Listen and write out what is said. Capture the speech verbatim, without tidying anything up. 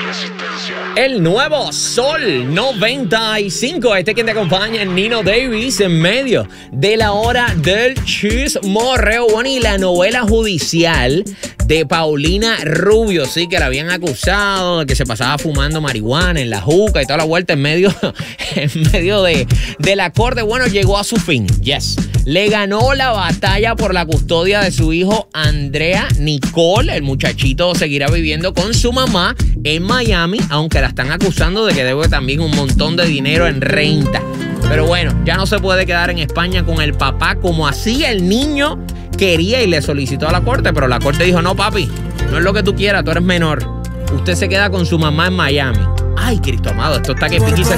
El nuevo Sol noventa y cinco. Este quien te acompaña, Nino Davis, en medio de la hora del chismorreo. Bueno, y la novela judicial de Paulina Rubio, sí, que la habían acusado de que se pasaba fumando marihuana en la juca y toda la vuelta en medio, en medio de, de la corte. Bueno, llegó a su fin. Yes. Le ganó la batalla por la custodia de su hijo Andrea Nicole. El muchachito seguirá viviendo con su mamá en Miami, aunque la están acusando de que debe también un montón de dinero en renta. Pero bueno, ya no se puede quedar en España con el papá como así el niño quería y le solicitó a la corte, pero la corte dijo, no papi, no es lo que tú quieras, tú eres menor. Usted se queda con su mamá en Miami. Ay, Cristo amado, esto está que piqui se